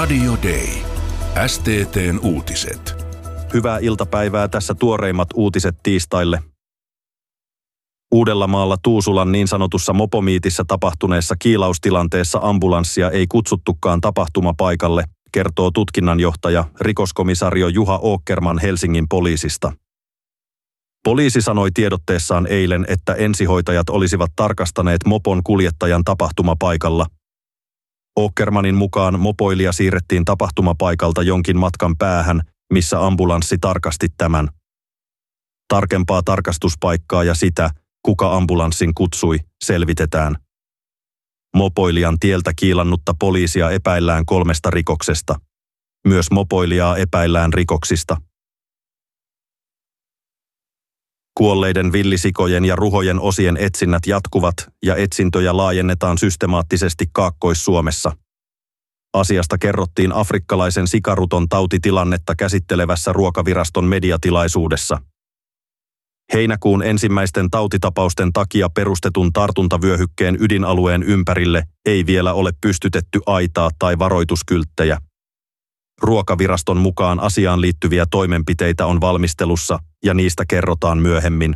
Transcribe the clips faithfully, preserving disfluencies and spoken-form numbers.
Radio Day. S T T:n uutiset. Hyvää iltapäivää, tässä tuoreimmat uutiset tiistaille. Uudellamaalla Tuusulan niin sanotussa mopomiitissä tapahtuneessa kiilaustilanteessa ambulanssia ei kutsuttukaan tapahtumapaikalle, kertoo tutkinnanjohtaja, rikoskomisario Juha Åkerman Helsingin poliisista. Poliisi sanoi tiedotteessaan eilen, että ensihoitajat olisivat tarkastaneet mopon kuljettajan tapahtumapaikalla. Åkermanin mukaan mopoilija siirrettiin tapahtumapaikalta jonkin matkan päähän, missä ambulanssi tarkasti tämän. Tarkempaa tarkastuspaikkaa ja sitä, kuka ambulanssin kutsui, selvitetään. Mopoilijan tieltä kiilannutta poliisia epäillään kolmesta rikoksesta. Myös mopoilijaa epäillään rikoksista. Kuolleiden villisikojen ja ruhojen osien etsinnät jatkuvat ja etsintöjä laajennetaan systemaattisesti Kaakkois-Suomessa. Asiasta kerrottiin afrikkalaisen sikaruton tautitilannetta käsittelevässä Ruokaviraston mediatilaisuudessa. Heinäkuun ensimmäisten tautitapausten takia perustetun tartuntavyöhykkeen ydinalueen ympärille ei vielä ole pystytetty aitaa tai varoituskylttejä. Ruokaviraston mukaan asiaan liittyviä toimenpiteitä on valmistelussa ja niistä kerrotaan myöhemmin.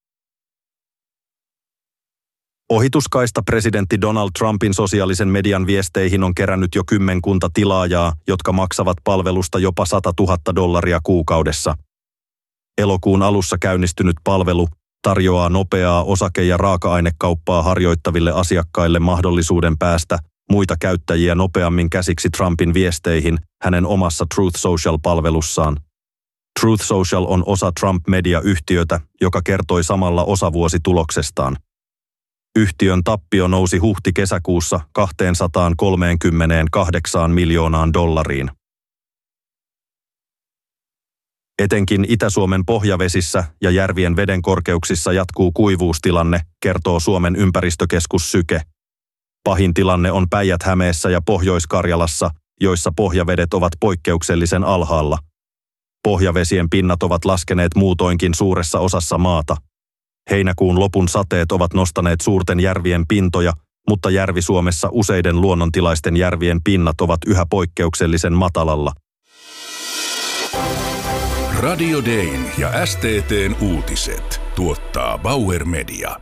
Ohituskaista presidentti Donald Trumpin sosiaalisen median viesteihin on kerännyt jo kymmenkunta tilaajaa, jotka maksavat palvelusta jopa sata tuhatta dollaria kuukaudessa. Elokuun alussa käynnistynyt palvelu tarjoaa nopeaa osake- ja raaka-ainekauppaa harjoittaville asiakkaille mahdollisuuden päästä muita käyttäjiä nopeammin käsiksi Trumpin viesteihin hänen omassa Truth Social-palvelussaan. Truth Social on osa Trump-media-yhtiötä, joka kertoi samalla osavuosituloksestaan. Yhtiön tappio nousi huhti-kesäkuussa kaksisataakolmekymmentäkahdeksan miljoonaan dollariin. Etenkin Itä-Suomen pohjavesissä ja järvien vedenkorkeuksissa jatkuu kuivuustilanne, kertoo Suomen ympäristökeskus Syke. Pahin tilanne on Päijät-Hämeessä ja Pohjois-Karjalassa, joissa pohjavedet ovat poikkeuksellisen alhaalla. Pohjavesien pinnat ovat laskeneet muutoinkin suuressa osassa maata. Heinäkuun lopun sateet ovat nostaneet suurten järvien pintoja, mutta Järvi-Suomessa useiden luonnontilaisten järvien pinnat ovat yhä poikkeuksellisen matalalla. Radio Dayn ja S T T:n uutiset tuottaa Bauer Media.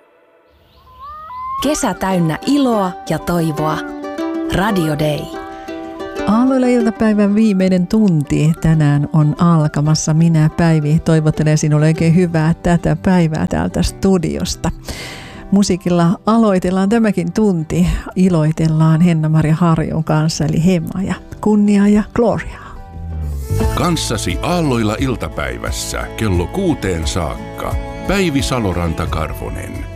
Kesä täynnä iloa ja toivoa. Radio Day. Aamuilla iltapäivän viimeinen tunti tänään on alkamassa. Minä, Päivi, toivottelen sinulle oikein hyvää tätä päivää täältä studiosta. Musiikilla aloitellaan tämäkin tunti. Iloitellaan Henna-Maria Harjun kanssa, eli Hemma ja kunnia ja gloriaa. Kanssasi aalloilla iltapäivässä kello kuuteen saakka. Päivi Saloranta-Karvonen.